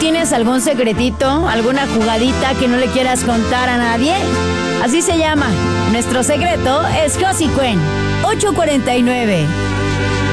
tienes algún secretito, alguna jugadita que no le quieras contar a nadie? Así se llama. Nuestro secreto es Josie Cuen. 8:49.